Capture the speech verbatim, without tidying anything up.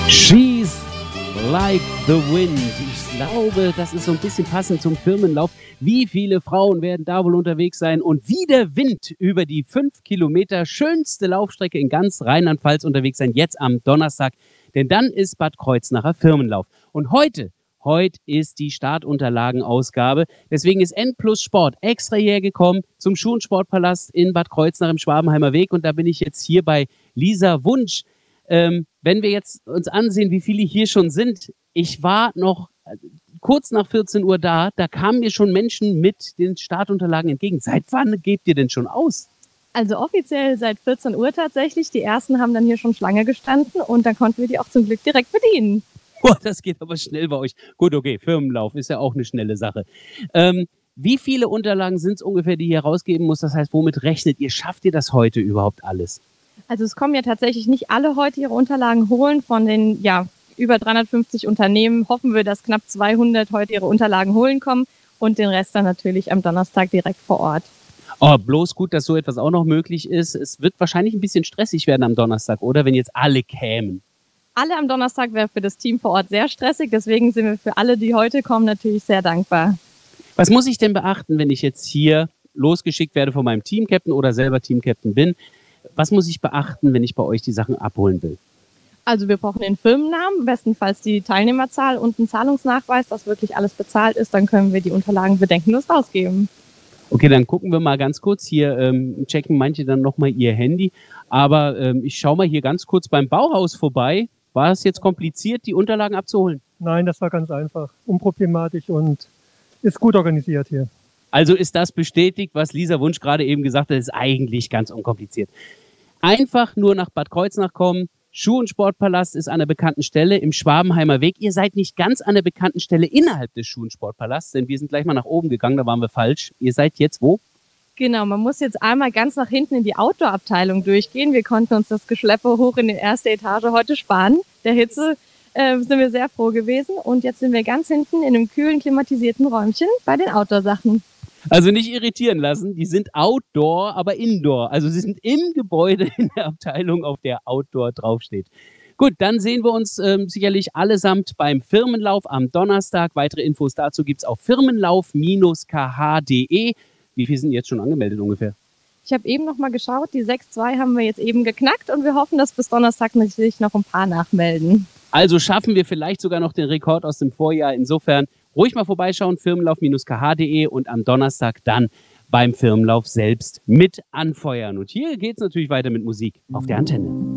She's like the wind. Ich glaube, das ist so ein bisschen passend zum Firmenlauf. Wie viele Frauen werden da wohl unterwegs sein und wie der Wind über die fünf Kilometer schönste Laufstrecke in ganz Rheinland-Pfalz unterwegs sein, jetzt am Donnerstag. Denn dann ist Bad Kreuznacher Firmenlauf. Und heute, heute ist die Startunterlagenausgabe. Deswegen ist N plus Sport extra hierher gekommen zum Schuh- und Sportpalast in Bad Kreuznach im Schwabenheimer Weg. Und da bin ich jetzt hier bei Lisa Wunsch. Ähm, wenn wir jetzt uns ansehen, wie viele hier schon sind, ich war noch kurz nach vierzehn Uhr da, da kamen mir schon Menschen mit den Startunterlagen entgegen. Seit wann gebt ihr denn schon aus? Also offiziell seit vierzehn Uhr tatsächlich. Die ersten haben dann hier schon Schlange gestanden und dann konnten wir die auch zum Glück direkt bedienen. Boah, das geht aber schnell bei euch. Gut, okay, Firmenlauf ist ja auch eine schnelle Sache. Ähm, wie viele Unterlagen sind es ungefähr, die ihr rausgeben muss? Das heißt, womit rechnet ihr? Schafft ihr das heute überhaupt alles? Also es kommen ja tatsächlich nicht alle heute ihre Unterlagen holen. Von den ja, über dreihundertfünfzig Unternehmen hoffen wir, dass knapp zweihundert heute ihre Unterlagen holen kommen und den Rest dann natürlich am Donnerstag direkt vor Ort. Oh, bloß gut, dass so etwas auch noch möglich ist. Es wird wahrscheinlich ein bisschen stressig werden am Donnerstag, oder? Wenn jetzt alle kämen. Alle am Donnerstag wäre für das Team vor Ort sehr stressig. Deswegen sind wir für alle, die heute kommen, natürlich sehr dankbar. Was muss ich denn beachten, wenn ich jetzt hier losgeschickt werde von meinem Teamcaptain oder selber Teamcaptain bin? Was muss ich beachten, wenn ich bei euch die Sachen abholen will? Also wir brauchen den Firmennamen, bestenfalls die Teilnehmerzahl und einen Zahlungsnachweis, dass wirklich alles bezahlt ist. Dann können wir die Unterlagen bedenkenlos rausgeben. Okay, dann gucken wir mal ganz kurz. Hier ähm, checken manche dann nochmal ihr Handy. Aber ähm, ich schaue mal hier ganz kurz beim Bauhaus vorbei. War es jetzt kompliziert, die Unterlagen abzuholen? Nein, das war ganz einfach, unproblematisch und ist gut organisiert hier. Also ist das bestätigt, was Lisa Wunsch gerade eben gesagt hat, ist eigentlich ganz unkompliziert. Einfach nur nach Bad Kreuznach kommen. Schuh- und Sportpalast ist an einer bekannten Stelle im Schwabenheimer Weg. Ihr seid nicht ganz an der bekannten Stelle innerhalb des Schuh- und Sportpalasts, denn wir sind gleich mal nach oben gegangen, da waren wir falsch. Ihr seid jetzt wo? Genau, man muss jetzt einmal ganz nach hinten in die Outdoor-Abteilung durchgehen. Wir konnten uns das Geschleppe hoch in die erste Etage heute sparen. Der Hitze äh, sind wir sehr froh gewesen. Und jetzt sind wir ganz hinten in einem kühlen, klimatisierten Räumchen bei den Outdoor-Sachen. Also nicht irritieren lassen, die sind Outdoor, aber Indoor. Also sie sind im Gebäude in der Abteilung, auf der Outdoor draufsteht. Gut, dann sehen wir uns ähm, sicherlich allesamt beim Firmenlauf am Donnerstag. Weitere Infos dazu gibt es auf firmenlauf Bindestrich k h punkt d e. Wie viele sind jetzt schon angemeldet ungefähr? Ich habe eben noch mal geschaut, die sechs Komma zwei haben wir jetzt eben geknackt und wir hoffen, dass bis Donnerstag natürlich noch ein paar nachmelden. Also schaffen wir vielleicht sogar noch den Rekord aus dem Vorjahr. Insofern ruhig mal vorbeischauen, firmenlauf Bindestrich k h punkt d e und am Donnerstag dann beim Firmenlauf selbst mit anfeuern. Und hier geht es natürlich weiter mit Musik auf der Antenne.